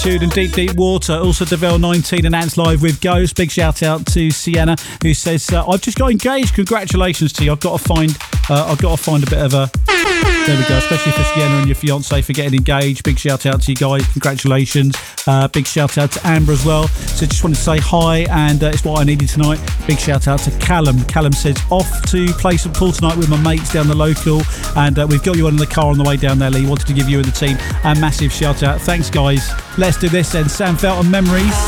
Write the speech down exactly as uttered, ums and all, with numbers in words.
Attitude and Deep Deep Water. Also Deville nineteen and Ants Live with Ghost. Big shout out to Sienna, who says, uh, I've just got engaged. Congratulations to you. I've got to find uh, I've got to find a bit of a... There we go, especially for Sienna and your fiance for getting engaged. Big shout out to you guys. Congratulations. Uh, big shout out to Amber as well. So just wanted to say hi, and uh, it's what I needed tonight. Big shout out to Callum. Callum says, off to play some pool tonight with my mates down the local, and uh, we've got you on in the car on the way down there, Lee. Wanted to give you and the team a massive shout out. Thanks, guys. Let's do this then. Sam Felton Memories.